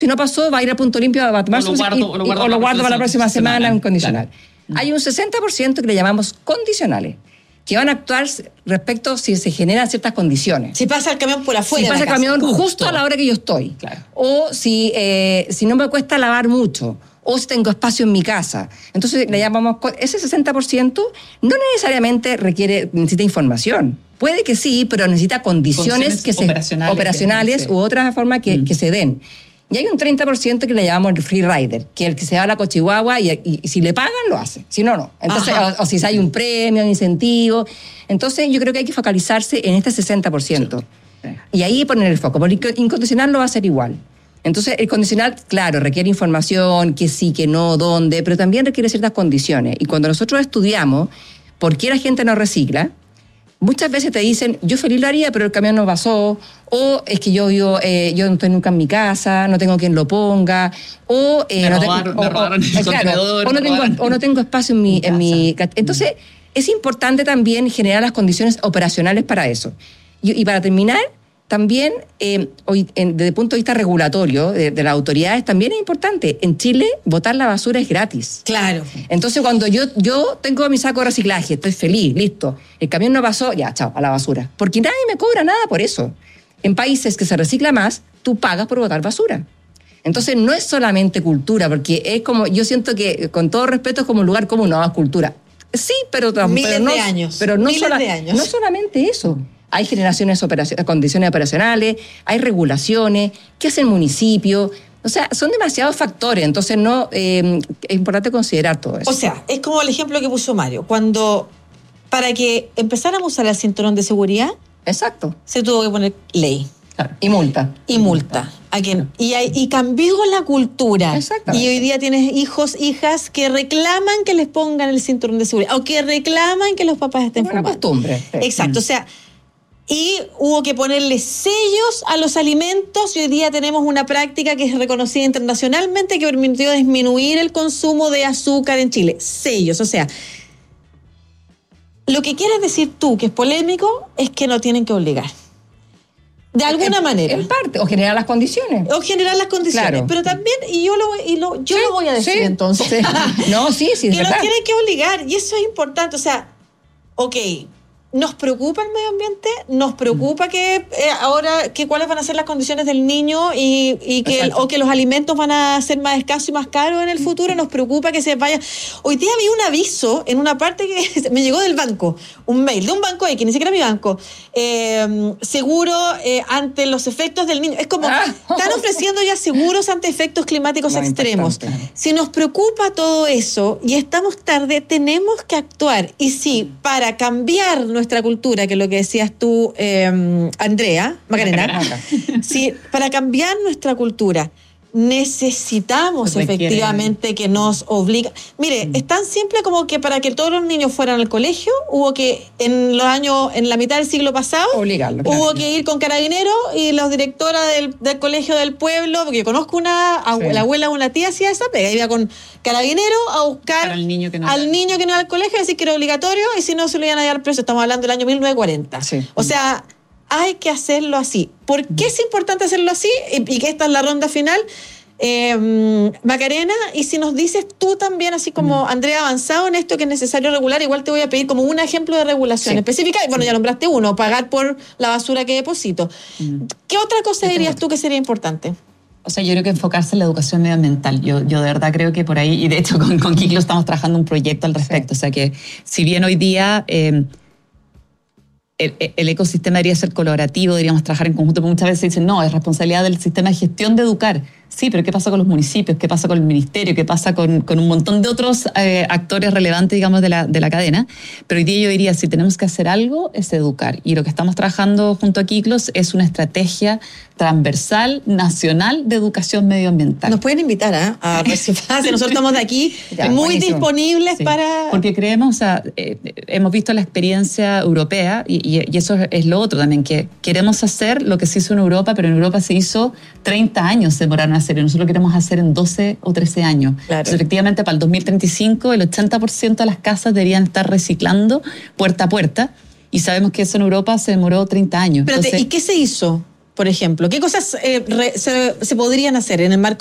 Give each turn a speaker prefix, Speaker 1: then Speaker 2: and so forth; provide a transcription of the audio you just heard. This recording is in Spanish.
Speaker 1: Si no pasó, va a ir al punto limpio a tomarse
Speaker 2: o lo guardo
Speaker 1: para la próxima semana en condicional.
Speaker 2: Claro.
Speaker 1: Hay un 60% que le llamamos condicionales, que van a actuar respecto si se generan ciertas condiciones.
Speaker 3: Si pasa el camión por afuera.
Speaker 1: Si pasa el camión justo a la hora que yo estoy.
Speaker 2: Claro.
Speaker 1: O si no me cuesta lavar mucho. O si tengo espacio en mi casa. Entonces le llamamos, ese 60% no necesariamente necesita información. Puede que sí, pero necesita condiciones operacionales u otras formas que se den. Y hay un 30% que le llamamos el free rider, que es el que se va a la Cochihuahua y si le pagan, lo hace. Si no, no. Entonces, o si hay un premio, un incentivo. Entonces, yo creo que hay que focalizarse en este 60%. Sí. Y ahí poner el foco. Porque el incondicional lo va a hacer igual. Entonces, el condicional, claro, requiere información, que sí, que no, dónde, pero también requiere ciertas condiciones. Y cuando nosotros estudiamos por qué la gente no recicla, muchas veces te dicen, yo feliz lo haría, pero el camión no pasó, o es que yo no estoy nunca en mi casa, no tengo quien lo ponga, o no tengo espacio en mi casa. Entonces, es importante también generar las condiciones operacionales para eso. Y para terminar, también, hoy, desde el punto de vista regulatorio de las autoridades, también es importante. En Chile, botar la basura es gratis.
Speaker 3: Claro.
Speaker 1: Entonces, cuando yo tengo mi saco de reciclaje, estoy feliz, listo. El camión no pasó, ya, chao, a la basura. Porque nadie me cobra nada por eso. En países que se recicla más, tú pagas por botar basura. Entonces, no es solamente cultura, porque es como, yo siento que, con todo respeto, es como un lugar común, no es cultura. Sí, pero no solamente eso. Hay condiciones operacionales, hay regulaciones, ¿qué hace el municipio? O sea, son demasiados factores, entonces es importante considerar todo eso.
Speaker 3: O sea, es como el ejemplo que puso Mario, para que empezáramos a usar el cinturón de seguridad,
Speaker 1: exacto,
Speaker 3: se tuvo que poner ley.
Speaker 1: Claro. Y multa.
Speaker 3: Y cambió la cultura.
Speaker 1: Exactamente.
Speaker 3: Y hoy día tienes hijos, hijas que reclaman que les pongan el cinturón de seguridad o que reclaman que los papás estén fumando.
Speaker 1: Una costumbre. Sí.
Speaker 3: Exacto, o sea, y hubo que ponerle sellos a los alimentos y hoy día tenemos una práctica que es reconocida internacionalmente que permitió disminuir el consumo de azúcar en Chile. Sellos, o sea, lo que quieres decir tú, que es polémico, es que no tienen que obligar. De alguna manera.
Speaker 1: En parte, o generar las condiciones.
Speaker 3: Claro. Pero también, yo lo voy a decir entonces.
Speaker 1: Sí. No, sí,
Speaker 3: que
Speaker 1: verdad.
Speaker 3: nos tienen que obligar, y eso es importante. O sea, nos preocupa el medio ambiente, nos preocupa que cuáles van a ser las condiciones del niño y que los alimentos van a ser más escasos y más caros en el futuro, nos preocupa que se vaya. Hoy día vi un aviso en una parte que me llegó del banco, un mail de un banco X, ni siquiera mi banco, seguro ante los efectos del niño. Es como, están ofreciendo ya seguros ante efectos climáticos extremos. Si nos preocupa todo eso y estamos tarde, tenemos que actuar. Y sí, para cambiar nuestra cultura, que es lo que decías tú, Macarena, sí, para cambiar nuestra cultura necesitamos efectivamente que nos obliga. Mire, es tan simple como que para que todos los niños fueran al colegio, hubo que en la mitad del siglo pasado,
Speaker 1: obligarlo,
Speaker 3: hubo que ir con carabineros y los directoras del colegio del pueblo, porque yo conozco la abuela de una tía hacía esa pega, iba con carabineros a buscar al niño que no iba al colegio, decir que era obligatorio y si no se lo iban a dar preso. Estamos hablando del año 1940.
Speaker 1: Sí.
Speaker 3: O sea, hay que hacerlo así. ¿Por qué es importante hacerlo así? Y que esta es la ronda final. Macarena, y si nos dices tú también, así como Andrea, avanzado en esto que es necesario regular, igual te voy a pedir como un ejemplo de regulación específica. Y bueno, ya nombraste uno, pagar por la basura que deposito. ¿Qué otra cosa dirías tú que sería importante?
Speaker 2: O sea, yo creo que enfocarse en la educación medioambiental. Yo de verdad creo que por ahí, y de hecho con Kiklo estamos trabajando un proyecto al respecto. Sí. O sea que si bien hoy día el ecosistema debería ser colaborativo, deberíamos trabajar en conjunto, pero muchas veces dicen, no, es responsabilidad del sistema de gestión de educar. Sí, pero ¿qué pasa con los municipios? ¿Qué pasa con el ministerio? ¿Qué pasa con un montón de otros actores relevantes, digamos, de la cadena? Pero hoy día yo diría, si tenemos que hacer algo, es educar. Y lo que estamos trabajando junto a Kiklos es una estrategia transversal, nacional, de educación medioambiental.
Speaker 3: Nos pueden invitar a participar, nosotros estamos de aquí muy disponibles para...
Speaker 2: Porque creemos, o sea, hemos visto la experiencia europea y eso es lo otro también, que queremos hacer lo que se hizo en Europa, pero en Europa se hizo 30 años, se demoraron a hacer, y nosotros lo queremos hacer en 12 o 13 años.
Speaker 3: Claro.
Speaker 2: Entonces, efectivamente, para el 2035, el 80% de las casas deberían estar reciclando puerta a puerta, y sabemos que eso en Europa se demoró 30 años.
Speaker 3: Espérate, ¿y qué se hizo? por ejemplo? ¿Qué cosas se podrían hacer en el marco